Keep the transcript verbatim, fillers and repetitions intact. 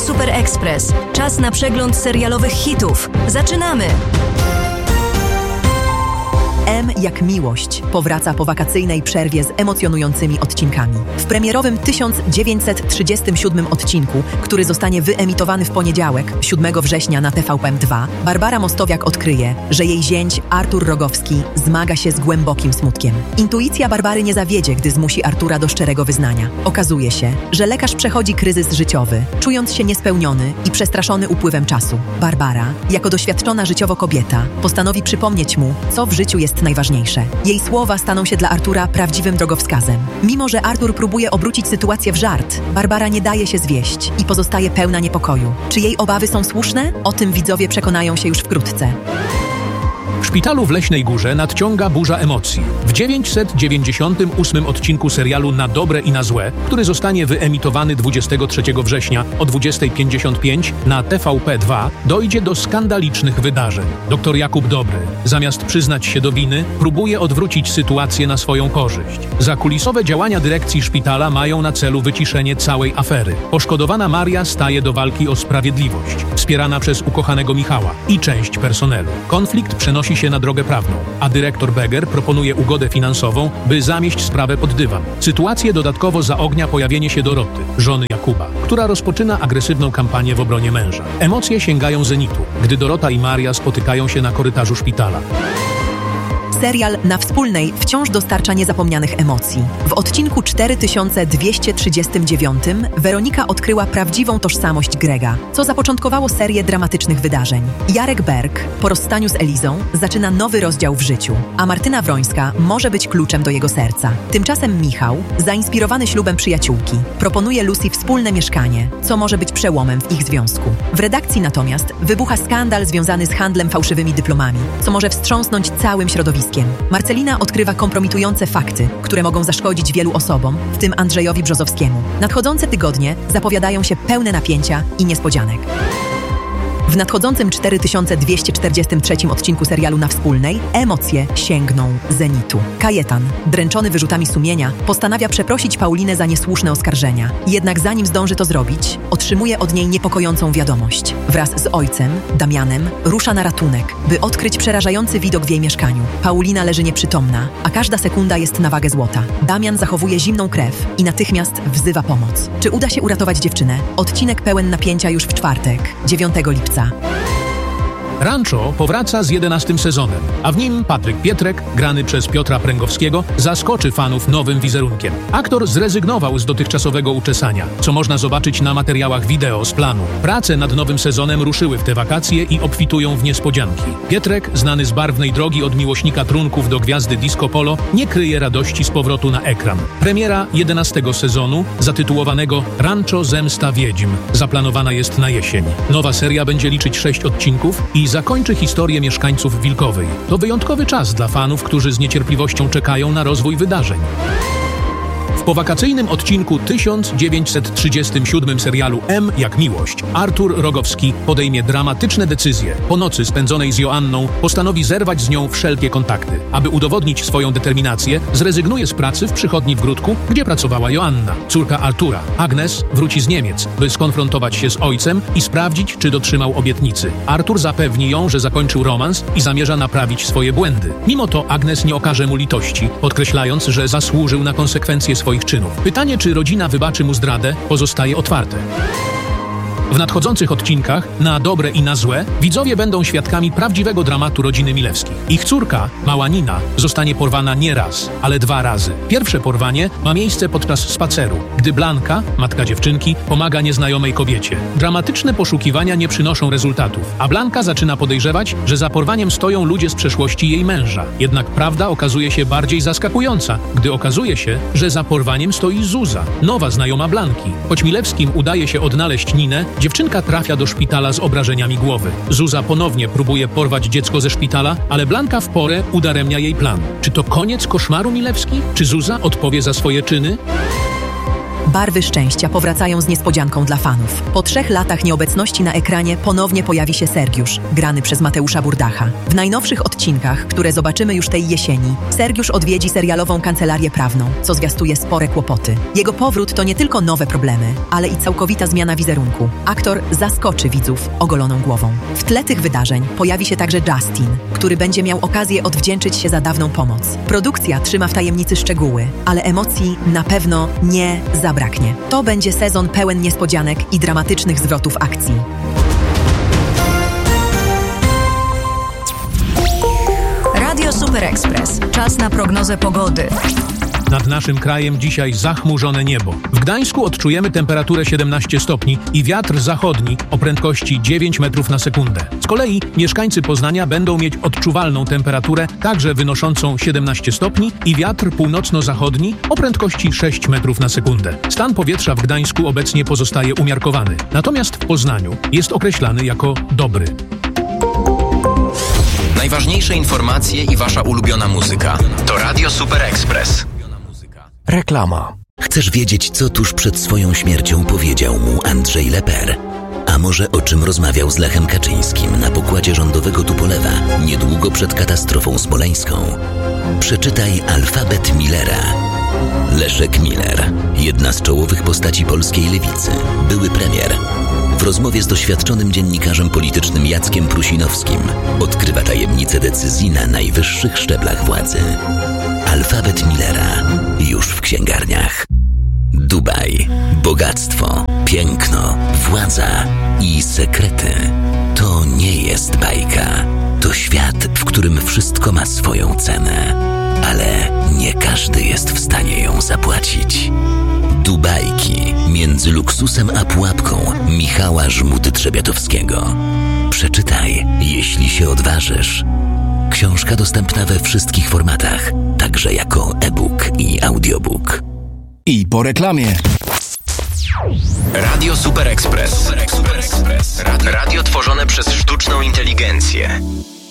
Super Express. Czas na przegląd serialowych hitów. Zaczynamy! M jak miłość powraca po wakacyjnej przerwie z emocjonującymi odcinkami. W premierowym tysiąc dziewięćset trzydziestym siódmym odcinku, który zostanie wyemitowany w poniedziałek, siódmego września na T V P dwa, Barbara Mostowiak odkryje, że jej zięć Artur Rogowski zmaga się z głębokim smutkiem. Intuicja Barbary nie zawiedzie, gdy zmusi Artura do szczerego wyznania. Okazuje się, że lekarz przechodzi kryzys życiowy, czując się niespełniony i przestraszony upływem czasu. Barbara, jako doświadczona życiowo kobieta, postanowi przypomnieć mu, co w życiu jest najważniejsze. Jej słowa staną się dla Artura prawdziwym drogowskazem. Mimo że Artur próbuje obrócić sytuację w żart, Barbara nie daje się zwieść i pozostaje pełna niepokoju. Czy jej obawy są słuszne? O tym widzowie przekonają się już wkrótce. W szpitalu w Leśnej Górze nadciąga burza emocji. W dziewięćset dziewięćdziesiątym ósmym odcinku serialu Na dobre i na złe, który zostanie wyemitowany dwudziestego trzeciego września o dwudziestej pięćdziesiąt pięć na T V P dwa, dojdzie do skandalicznych wydarzeń. Doktor Jakub Dobry, zamiast przyznać się do winy, próbuje odwrócić sytuację na swoją korzyść. Zakulisowe działania dyrekcji szpitala mają na celu wyciszenie całej afery. Poszkodowana Maria staje do walki o sprawiedliwość, wspierana przez ukochanego Michała i część personelu. Konflikt przenosi się na drogę prawną, a dyrektor Beger proponuje ugodę finansową, by zamieść sprawę pod dywan. Sytuację dodatkowo zaognia pojawienie się Doroty, żony Jakuba, która rozpoczyna agresywną kampanię w obronie męża. Emocje sięgają zenitu, gdy Dorota i Maria spotykają się na korytarzu szpitala. Serial Na Wspólnej wciąż dostarcza niezapomnianych emocji. W odcinku cztery tysiące dwieście trzydziestym dziewiątym Weronika odkryła prawdziwą tożsamość Grega, co zapoczątkowało serię dramatycznych wydarzeń. Jarek Berg, po rozstaniu z Elizą, zaczyna nowy rozdział w życiu, a Martyna Wrońska może być kluczem do jego serca. Tymczasem Michał, zainspirowany ślubem przyjaciółki, proponuje Lucy wspólne mieszkanie, co może być przełomem w ich związku. W redakcji natomiast wybucha skandal związany z handlem fałszywymi dyplomami, co może wstrząsnąć całym środowiskiem. Marcelina odkrywa kompromitujące fakty, które mogą zaszkodzić wielu osobom, w tym Andrzejowi Brzozowskiemu. Nadchodzące tygodnie zapowiadają się pełne napięcia i niespodzianek. W nadchodzącym cztery tysiące dwieście czterdziestym trzecim odcinku serialu Na Wspólnej emocje sięgną zenitu. Kajetan, dręczony wyrzutami sumienia, postanawia przeprosić Paulinę za niesłuszne oskarżenia. Jednak zanim zdąży to zrobić, otrzymuje od niej niepokojącą wiadomość. Wraz z ojcem, Damianem, rusza na ratunek, by odkryć przerażający widok w jej mieszkaniu. Paulina leży nieprzytomna, a każda sekunda jest na wagę złota. Damian zachowuje zimną krew i natychmiast wzywa pomoc. Czy uda się uratować dziewczynę? Odcinek pełen napięcia już w czwartek, dziewiątego lipca. Rancho powraca z jedenastym sezonem, a w nim Patryk Pietrek, grany przez Piotra Pręgowskiego, zaskoczy fanów nowym wizerunkiem. Aktor zrezygnował z dotychczasowego uczesania, co można zobaczyć na materiałach wideo z planu. Prace nad nowym sezonem ruszyły w te wakacje i obfitują w niespodzianki. Pietrek, znany z barwnej drogi od miłośnika trunków do gwiazdy disco polo, nie kryje radości z powrotu na ekran. Premiera jedenastego sezonu, zatytułowanego Rancho Zemsta Wiedźm, zaplanowana jest na jesień. Nowa seria będzie liczyć sześć odcinków i zakończy historię mieszkańców Wilkowej. To wyjątkowy czas dla fanów, którzy z niecierpliwością czekają na rozwój wydarzeń. W powakacyjnym odcinku tysiąc dziewięćset trzydziestym siódmym serialu M jak miłość Artur Rogowski podejmie dramatyczne decyzje. Po nocy spędzonej z Joanną postanowi zerwać z nią wszelkie kontakty. Aby udowodnić swoją determinację, zrezygnuje z pracy w przychodni w Gródku, gdzie pracowała Joanna. Córka Artura, Agnes, wróci z Niemiec, by skonfrontować się z ojcem i sprawdzić, czy dotrzymał obietnicy. Artur zapewni ją, że zakończył romans i zamierza naprawić swoje błędy. Mimo to Agnes nie okaże mu litości, podkreślając, że zasłużył na konsekwencje swoich czynów. Pytanie, czy rodzina wybaczy mu zdradę, pozostaje otwarte. W nadchodzących odcinkach, na dobre i na złe, widzowie będą świadkami prawdziwego dramatu rodziny Milewskich. Ich córka, mała Nina, zostanie porwana nie raz, ale dwa razy. Pierwsze porwanie ma miejsce podczas spaceru, gdy Blanka, matka dziewczynki, pomaga nieznajomej kobiecie. Dramatyczne poszukiwania nie przynoszą rezultatów, a Blanka zaczyna podejrzewać, że za porwaniem stoją ludzie z przeszłości jej męża. Jednak prawda okazuje się bardziej zaskakująca, gdy okazuje się, że za porwaniem stoi Zuza, nowa znajoma Blanki. Choć Milewskim udaje się odnaleźć Ninę, dziewczynka trafia do szpitala z obrażeniami głowy. Zuza ponownie próbuje porwać dziecko ze szpitala, ale Blanka w porę udaremnia jej plan. Czy to koniec koszmaru Milewskich? Czy Zuza odpowie za swoje czyny? Barwy szczęścia powracają z niespodzianką dla fanów. Po trzech latach nieobecności na ekranie ponownie pojawi się Sergiusz, grany przez Mateusza Burdacha. W najnowszych odcinkach, które zobaczymy już tej jesieni, Sergiusz odwiedzi serialową kancelarię prawną, co zwiastuje spore kłopoty. Jego powrót to nie tylko nowe problemy, ale i całkowita zmiana wizerunku. Aktor zaskoczy widzów ogoloną głową. W tle tych wydarzeń pojawi się także Justin, który będzie miał okazję odwdzięczyć się za dawną pomoc. Produkcja trzyma w tajemnicy szczegóły, ale emocji na pewno nie zabraknie. To będzie sezon pełen niespodzianek i dramatycznych zwrotów akcji. Radio Super Express. Czas na prognozę pogody. Nad naszym krajem dzisiaj zachmurzone niebo. W Gdańsku odczujemy temperaturę siedemnaście stopni i wiatr zachodni o prędkości dziewięć metrów na sekundę. Z kolei mieszkańcy Poznania będą mieć odczuwalną temperaturę, także wynoszącą siedemnaście stopni i wiatr północno-zachodni o prędkości sześć metrów na sekundę. Stan powietrza w Gdańsku obecnie pozostaje umiarkowany, natomiast w Poznaniu jest określany jako dobry. Najważniejsze informacje i wasza ulubiona muzyka to Radio Super Express. Reklama. Chcesz wiedzieć, co tuż przed swoją śmiercią powiedział mu Andrzej Leper? A może o czym rozmawiał z Lechem Kaczyńskim na pokładzie rządowego Tupolewa niedługo przed katastrofą smoleńską? Przeczytaj Alfabet Millera. Leszek Miller, jedna z czołowych postaci polskiej lewicy, były premier. W rozmowie z doświadczonym dziennikarzem politycznym Jackiem Prusinowskim odkrywa tajemnice decyzji na najwyższych szczeblach władzy. Alfabet Millera już w księgarniach. Dubaj, bogactwo, piękno, władza i sekrety. To nie jest bajka. To świat, w którym wszystko ma swoją cenę, ale nie każdy jest w stanie ją zapłacić. Dubajki między luksusem a pułapką Michała Żmudy-Trzebiatowskiego. Przeczytaj, jeśli się odważysz. Książka dostępna we wszystkich formatach, także jako e-book i audiobook. I po reklamie. Radio Super Express. Radio tworzone przez sztuczną inteligencję.